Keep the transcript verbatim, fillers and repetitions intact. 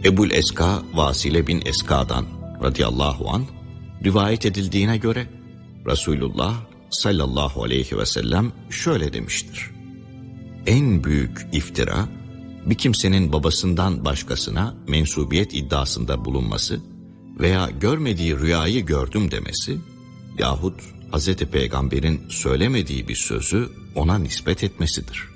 Ebul Eska Vasile bin Eska'dan radıyallahu anh rivayet edildiğine göre Resulullah sallallahu aleyhi ve sellem şöyle demiştir: en büyük iftira bir kimsenin babasından başkasına mensubiyet iddiasında bulunması veya görmediği rüyayı gördüm demesi yahut Hazreti Peygamber'in söylemediği bir sözü ona nispet etmesidir.